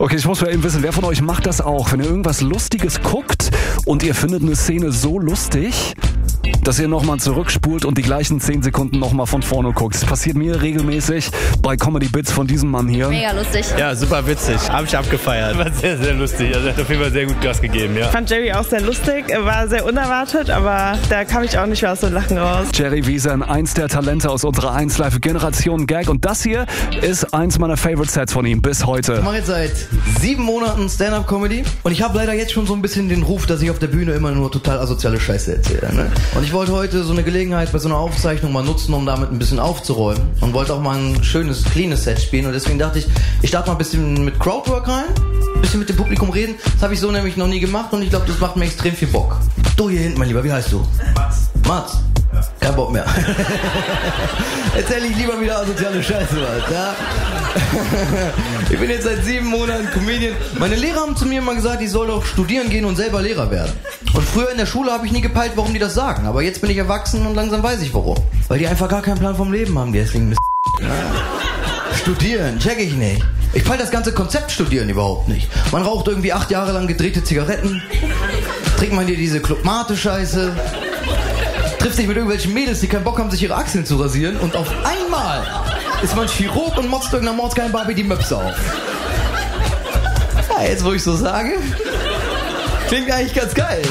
Okay, ich muss mal eben wissen, wer von euch macht das auch? Wenn ihr irgendwas Lustiges guckt und ihr findet eine Szene so lustig, dass ihr nochmal zurückspult und die gleichen 10 Sekunden nochmal von vorne guckt. Das passiert mir regelmäßig bei Comedy Bits von diesem Mann hier. Mega lustig. Ja, super witzig. Hab ich abgefeiert. War sehr, sehr lustig. Also er hat auf jeden Fall sehr gut Gas gegeben, ja. Ich fand Jerry auch sehr lustig, er war sehr unerwartet, aber da kam ich auch nicht mehr aus dem Lachen raus. Jerry Wiesern, eins der Talente aus unserer 1Live-Generation Gag. Und das hier ist eins meiner Favorite-Sets von ihm bis heute. Ich mache jetzt seit 7 Monaten Stand-Up-Comedy und ich habe leider jetzt schon so ein bisschen den Ruf, dass ich auf der Bühne immer nur total asoziale Scheiße erzähle. Ne? Und ich wollte heute so eine Gelegenheit bei so einer Aufzeichnung mal nutzen, um damit ein bisschen aufzuräumen und wollte auch mal ein schönes, cleanes Set spielen und deswegen dachte ich starte mal ein bisschen mit Crowdwork rein, ein bisschen mit dem Publikum reden. Das habe ich so nämlich noch nie gemacht und ich glaube, das macht mir extrem viel Bock. Du hier hinten, mein Lieber, wie heißt du? Mats. Ja. Kein Bock mehr. Erzähl ich lieber wieder asoziale Scheiße was, ja? Ich bin jetzt seit 7 Monaten Comedian. Meine Lehrer haben zu mir immer gesagt, ich soll doch studieren gehen und selber Lehrer werden. Und früher in der Schule habe ich nie gepeilt, warum die das sagen. Aber jetzt bin ich erwachsen und langsam weiß ich warum. Weil die einfach gar keinen Plan vom Leben haben, die deswegen ja. Studieren, check ich nicht. Ich peil das ganze Konzept Studieren überhaupt nicht. Man raucht irgendwie 8 Jahre lang gedrehte Zigaretten. Trinkt man dir diese Club-Mate-Scheiße. Trifft sich mit irgendwelchen Mädels, die keinen Bock haben, sich ihre Achseln zu rasieren. Und auf einmal ist man Chirurg und motzt irgendeiner Mordsgeilen Barbie die Möpse auf. Ja, jetzt wo ich so sage, klingt eigentlich ganz geil.